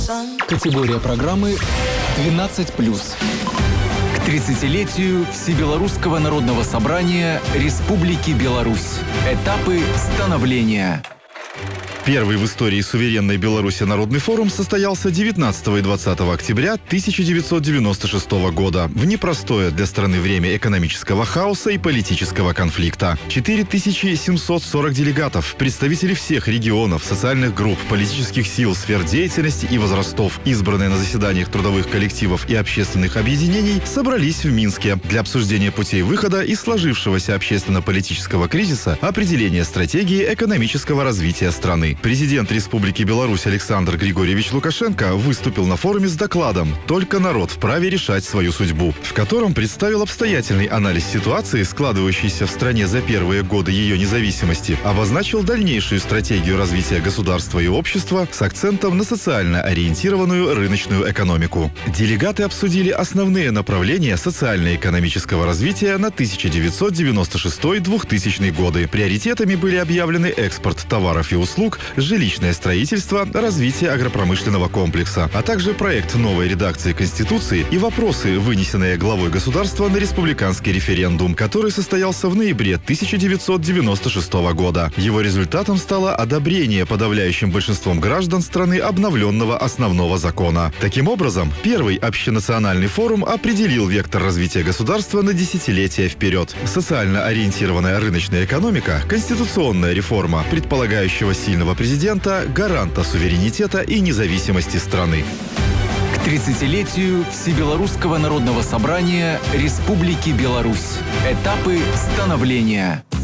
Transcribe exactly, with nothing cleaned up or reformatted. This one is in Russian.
Категория программы двенадцать плюс. К тридцатилетию Всебелорусского народного собрания Республики Беларусь. Этапы становления. Первый в истории суверенной Беларуси народный форум состоялся девятнадцатого и двадцатого октября тысяча девятьсот девяносто шестого года в непростое для страны время экономического хаоса и политического конфликта. четыре тысячи семьсот сорок делегатов, представители всех регионов, социальных групп, политических сил, сфер деятельности и возрастов, избранные на заседаниях трудовых коллективов и общественных объединений, собрались в Минске для обсуждения путей выхода из сложившегося общественно-политического кризиса, определения стратегии экономического развития страны. Президент Республики Беларусь Александр Григорьевич Лукашенко выступил на форуме с докладом «Только народ вправе решать свою судьбу», в котором представил обстоятельный анализ ситуации, складывающейся в стране за первые годы ее независимости, обозначил дальнейшую стратегию развития государства и общества с акцентом на социально ориентированную рыночную экономику. Делегаты обсудили основные направления социально-экономического развития на тысяча девятьсот девяносто шестой — двухтысячные годы. Приоритетами были объявлены экспорт товаров и услуг, жилищное строительство, развитие агропромышленного комплекса, а также проект новой редакции Конституции и вопросы, вынесенные главой государства на республиканский референдум, который состоялся в ноябре тысяча девятьсот девяносто шестого года. Его результатом стало одобрение подавляющим большинством граждан страны обновленного основного закона. Таким образом, первый общенациональный форум определил вектор развития государства на десятилетия вперед. Социально ориентированная рыночная экономика, конституционная реформа, предполагающего сильного президента, гаранта суверенитета и независимости страны. К тридцатилетию Всебелорусского народного собрания Республики Беларусь. Этапы становления.